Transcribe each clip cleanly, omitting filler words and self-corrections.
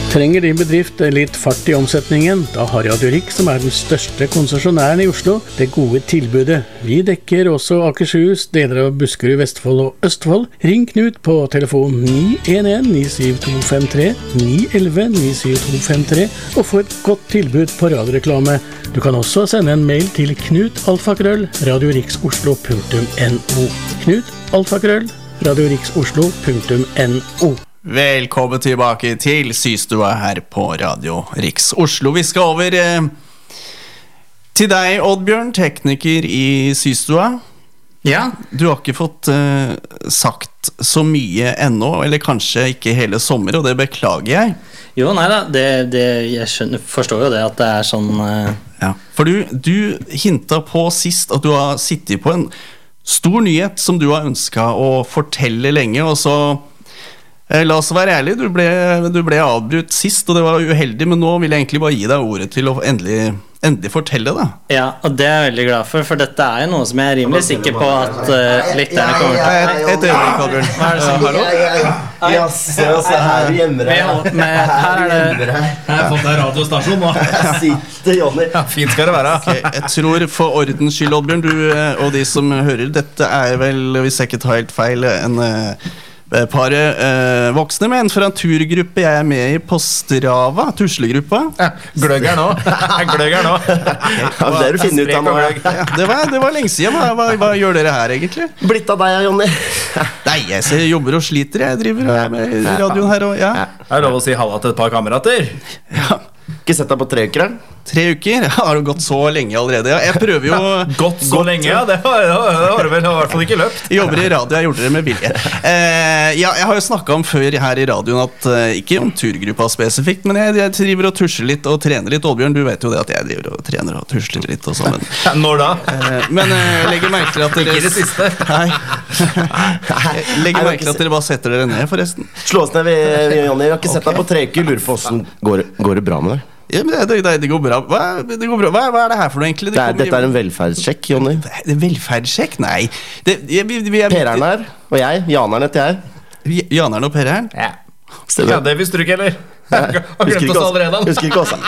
Trenger din bedrift litt fart I omsetningen? Da har Radio Rix, som den største konsesjonæren I Oslo, det gode tilbudet. Vi dekker også Akershus, deler av Buskerud, Vestfold og Østfold. Ring Knut på telefon 911-97253, 911-97253, og få et godt tilbud på radioreklame. Du kan også sende en mail til knut@radiorixoslo.no. knut@radiorixoslo.no. Velkommen tilbake til Systua her på Radio Rix Oslo. Vi skal over til deg, Oddbjørn, tekniker I Systua. Ja. Du har ikke fått sagt så mye ennå, eller kanskje ikke hele sommer, og det beklager jeg. Jo, nei da, jeg forstår jo det at det sånn... Ja, for du hintet på sist at du har sittet på en stor nyhet som du har ønsket å fortelle lenge, og så... La oss være ærlig, du ble avbrutt sist, og det var uheldig, men nå vil jeg egentlig bare gi deg ordet til å endelig fortelle det. Ja, og det jeg veldig glad for det jo noe som jeg rimelig sikker på at lytterne kommer til. Et øyeblikk, Oddbjørn. Hva det som? Hallo? Ja, se her gjemmer deg. Her det... Jeg har fått en radiostasjon nå. Her sitter Jonny. Ja, fint skal det være. Okay, jeg tror for ordens skyld, Oddbjørn, du og de som hører, dette vel, hvis jeg ikke tar helt feil, en... par voksne menn fra en turgruppe jeg med I på Strava, tuslegruppa. Ja, gløgger nå. Gløgger nå. Ja, det du finner ut av nå. Ja, det var lenge siden. Hva gjør dere her egentlig? Blitt av deg, Jonny. Nei, jeg jobber og sliter. Jeg driver med radioen her og, ja. Det lov å si halla til et par kamerater. Ja. Ikke sett deg på 3 uker, 3 uker? Ja, har det gått så lenge allerede? Ja, jeg prøver jo... Gått så lenge, ja. Det har du vel I hvert fall ikke løpt. Jeg jobber I radio, jeg gjorde det med vilje. Ja, jeg har jo snakket om før her I radioen at, ikke om turgruppa spesifikt, men jeg driver og tusler litt og trener litt. Oddbjørn, du vet jo det at jeg driver og trener og tusler litt og sånn. Når da? Men jeg legger merke til at dere... Ikke det siste. Nei. Jeg legger merke til at dere bare setter dere ned, forresten. Slå oss ned, Jonny. Jeg har ikke sett deg på 3 uker. Lurer på hvordan går det bra med deg? Ja, men det går bra. Hva det her for noe egentlig? Dette en velferdssjekk, Jonny. Velferdssjekk? Nei. Per her, og jeg. Janeren heter jeg. Janeren og Per her? Ja. Ja, det visste du ikke, eller? Har glemt oss allerede. Husker ikke også.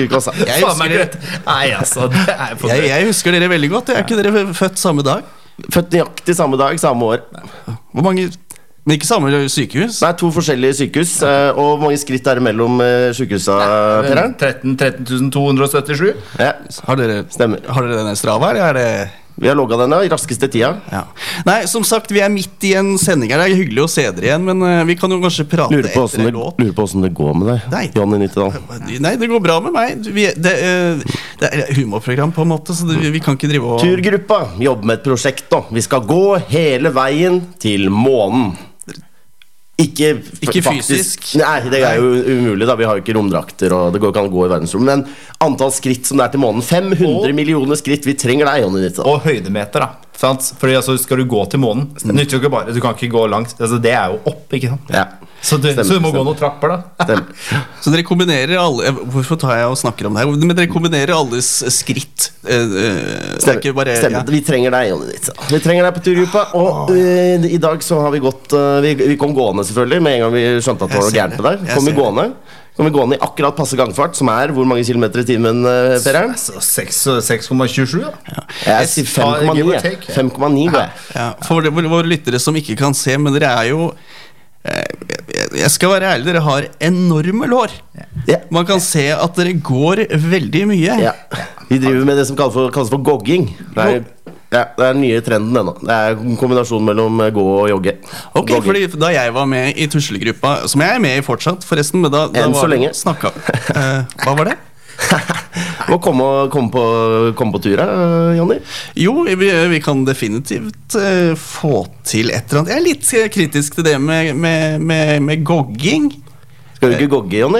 Nei, altså, jeg husker dere veldig godt. Er ikke dere født samme dag? Født nøyaktig samme dag, samme år. Hvor mange... Men ikke samme sykehus? Nei, 2 forskjellige sykehus. Og hvor mange skritt det mellom sykehusa, Per? 13 277. Ja, stemmer. Har dere denne Strava, eller det... Vi har logget denne I raskeste tida. Ja. Nei, som sagt, vi midt I en sending her. Det hyggelig å se dere igjen, men vi kan jo kanskje prate etter en låt. Lurer på hvordan det går med deg, Jonny Nittedal. Nei, det går bra med meg. Det humorprogram på en måte, så vi kan ikke drive og... Turgruppa jobber med et prosjekt nå. Vi skal gå hele veien til månen. Ikke fysisk. Nei, det jo umulig da. Vi har jo ikke romdrakter, og det går ikke an å gå I verdensrom. Men antall skritt som det til månen, 500 millioner skritt. Vi trenger deg, Jonny Nittedal. Og høydemeter da, sant? Fordi altså, skal du gå til månen, det nytter jo ikke bare, du kan ikke gå langt, altså, det jo opp, ikke sant? Ja. Så du må gå noen trapper da. Så dere kombinerer alle, hvorfor tar jeg og snakker om det her? Men dere kombinerer alles skritt. Stemmer, vi trenger deg, Jonny Nittedal. Vi trenger deg på turgruppa. Og I dag så har vi gått, vi kom gående selvfølgelig, med en gang vi skjønte at det var gærent med deg. Kom vi gående I akkurat passe gangfart, som hvor mange kilometer I timen, Per? 6,27 da. Jeg sier 5,9. 5,9 går jeg. Ja, for våre lyttere som ikke kan se, men dere jo... Jeg skal være ærlig, dere har enorme lår. Man kan se at dere går veldig mye. Ja. Vi driver med det som kalles for gogging. Det den nye trenden ennå. Det en kombinasjon mellom gå og jogge. Ok, fordi da jeg var med I tuslegruppa, som jeg med I fortsatt forresten, men da var det snakket. Hva var det? Må komme på tur, Jonny? Jo, vi kan definitivt få til et eller annet. Jeg litt kritisk til det med gogging. Skal du ikke gogge, Jonny?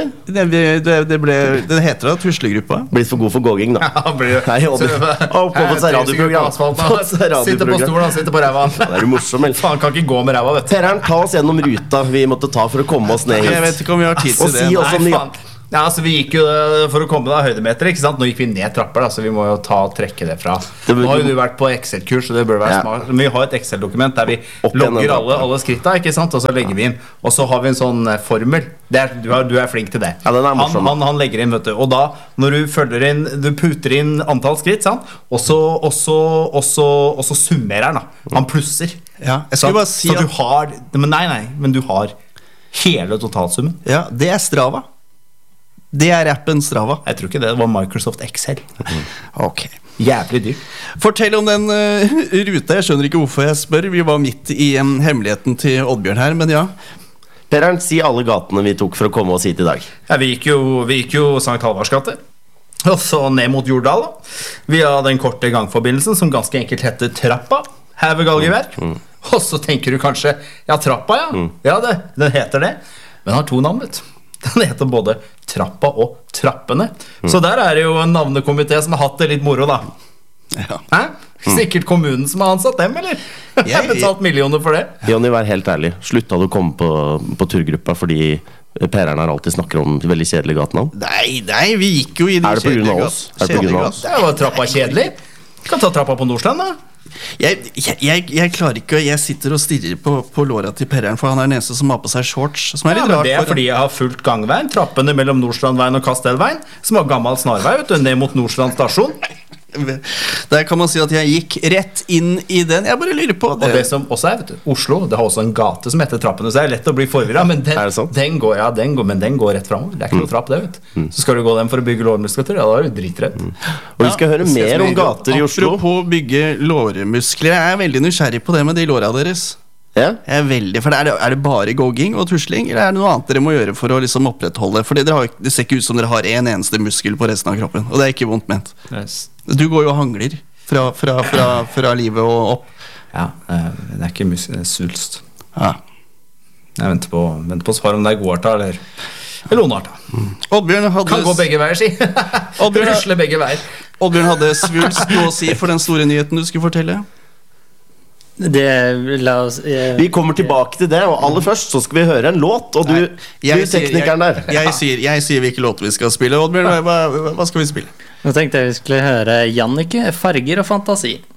Det heter da tuslegruppa. Blitt for god for gogging da. Ja, blir det. Nei, Jonny. På seg radioprogram. Sitter på stolen, sitter på ræva. Det du morsom, eller? Faen, kan ikke gå med ræva, vet du. Perren, ta oss gjennom ruta vi måtte ta for å komme oss ned hit. Jeg vet ikke om vi har tid til det. Og si oss om Ja, altså vi gikk jo for å komme da høydemeter, ikke sant? Nå gikk vi ned trapper da, så vi må jo trekke det fra. Nå har jo du vært på Excel-kurs, så det bør være smart. Men vi har et Excel-dokument der vi logger alle skrittene, ikke sant? Og så legger vi inn. Og så har vi en sånn formel. Du er flink til det. Ja, den er morsom. Han legger inn, vet du. Og da, når du følger inn, du putter inn antall skritt, sant? Og så summerer han da. Han plusser. Ja, jeg skulle bare si så du har, men du har hele totalsummen. Ja, det er Strava. Det er appen Strava. Jeg tror ikke det var Microsoft Excel. Ok. Jævlig dyrt. Fortell om den ruta. Jeg skjønner ikke hvorfor jeg spør. Vi var midt i hemmeligheten til Oddbjørn her, men ja. Per Ernst, si alle gatene vi tok for å komme oss hit i dag. Ja, vi gikk jo Sankt Halvards gate. Og så ned mot Jordal da. Via den korte gangforbindelsen som ganske enkelt heter Trappa. Her ved Galgeverk. Og så tenker du kanskje, ja, Trappa, ja. Ja, den heter det. Men har to navn, vet du. Den heter både Trappa og Trappene. Så der er det jo en navnekomité som har hatt det litt moro da. Ja. Hæ? Sikkert kommunen som har ansatt dem, eller? Jeg har betalt millioner for det. Jonny, vær helt ærlig. Slutta du å komme på turgruppa fordi Per Ernst alltid snakker om veldig kjedelige gatenavn? Nei, vi gikk jo i de kjedelige gatene. Det var Trappa kjedelig. Du kan ta Trappa på Nordstrand da. Jeg klarer ikke. Jeg sitter og stirrer på låra til Per Ernst, for han er den eneste som har på seg shorts, som er litt rart. Det er fordi jeg har fulgt gangveien, trappene mellom Nordstrandveien og Kastellveien, som har gammel snarvei, vet du, ned mot Nordstrand stasjon. Der kan man si at jeg gikk rett inn i den. Jeg bare lurer på det. Og det som også er, vet du, Oslo, det har også en gate som heter Trappene, så det er lett å bli forvirret, men den går rett fremover. Det er ikke noe trapp det, vet du. Så skal du gå den for å bygge lårmuskler, ja, da er du dritredd. Og vi skal høre mer om gater i Oslo. Apropos bygge lårmuskler, jeg er veldig nysgjerrig på det med de låra deres. Ja? Jeg er veldig, for er det bare gogging og tusling, eller er det noe annet dere må gjøre for å liksom opprettholde? For det ser ikke ut som dere har en eneste muskel på resten av kroppen, og det er ikke vondt ment. Yes. Du går jo og hangler fra livet og opp. Ja, det er ikke svulst. Ja. Jeg venter på svar om det er godarta eller ondarta. Oddbjørn hadde... Kan gå begge veier, si. Rusle begge veier. Oddbjørn hadde svulst noe å si for den store nyheten du skulle fortelle. Vi kommer tilbake til det, og aller først så skal vi høre en låt. Og du teknikeren der. Jeg sier hvilke låter vi skal spille. Oddbjørn, hva skal vi spille? Nå tenkte jeg vi skulle høre Jannicke, Farger og fantasi.